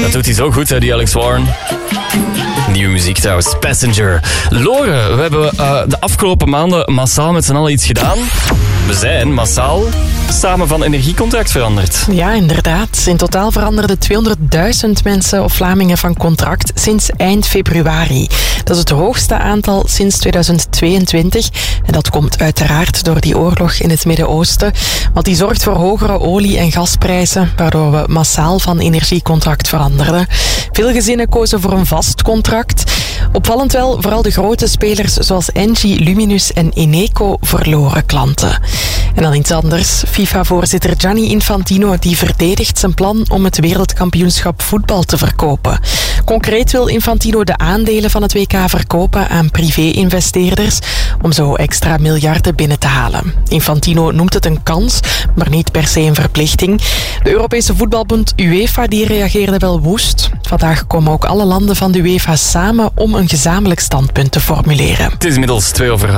Dat doet hij zo goed, hè, die Alex Warren. Nieuwe muziek trouwens, Passenger. Lore, we hebben de afgelopen maanden massaal met z'n allen iets gedaan. We zijn massaal samen van energiecontract veranderd. Ja, inderdaad. In totaal veranderden 200.000 mensen of Vlamingen van contract sinds eind februari. Dat is het hoogste aantal sinds 2022. En dat komt uiteraard door die oorlog in het Midden-Oosten. Want die zorgt voor hogere olie- en gasprijzen, waardoor we massaal van energiecontract veranderden. Veel gezinnen kozen voor een vast contract. Opvallend wel, vooral de grote spelers zoals Engie, Luminus en Eneco verloren klanten. En dan iets anders. FIFA-voorzitter Gianni Infantino die verdedigt zijn plan om het wereldkampioenschap voetbal te verkopen. Concreet wil Infantino de aandelen van het WK verkopen aan privé-investeerders om zo extra miljarden binnen te halen. Infantino noemt het een kans, maar niet per se een verplichting. De Europese voetbalbond UEFA die reageerde wel woest. Vandaag komen ook alle landen van de UEFA samen om een gezamenlijk standpunt te formuleren. Het is inmiddels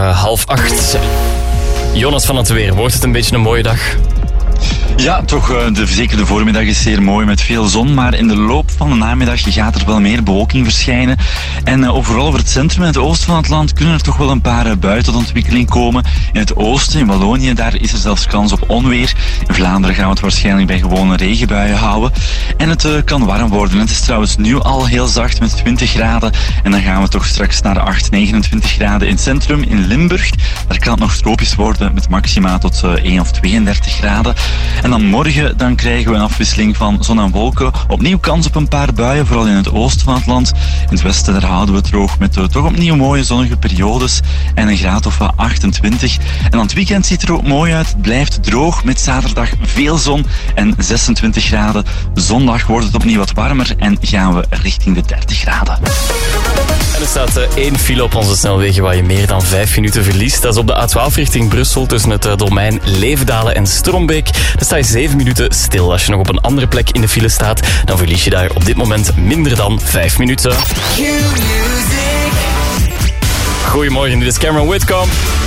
7:30. Jonas van het weer, wordt het een beetje een mooie dag? Ja, toch, zeker de voormiddag is zeer mooi met veel zon, maar in de loop van de namiddag gaat er wel meer bewolking verschijnen. En overal over het centrum en het oosten van het land kunnen er toch wel een paar buien tot ontwikkeling komen. In het oosten, in Wallonië, daar is er zelfs kans op onweer. In Vlaanderen gaan we het waarschijnlijk bij gewone regenbuien houden. En het kan warm worden. Het is trouwens nu al heel zacht met 20 graden. En dan gaan we toch straks naar 8, 29 graden in het centrum. In Limburg, daar kan het nog tropisch worden met maxima tot 1 of 32 graden. En dan morgen dan krijgen we een afwisseling van zon en wolken. Opnieuw kans op een paar buien, vooral in het oosten van het land. In het westen daar houden we het droog met toch opnieuw mooie zonnige periodes. En een graad of 28. En dan het weekend ziet er ook mooi uit. Het blijft droog met zaterdag veel zon en 26 graden. Zondag wordt het opnieuw wat warmer en gaan we richting de 30 graden. En er staat 1 file op onze snelwegen waar je meer dan 5 minuten verliest. Dat is op de A12 richting Brussel tussen het domein Leefdalen en Strombeek. Daar sta je 7 minuten stil. Als je nog op een andere plek in de file staat, dan verlies je daar op dit moment minder dan 5 minuten. Goedemorgen, dit is Cameron Whitcomb.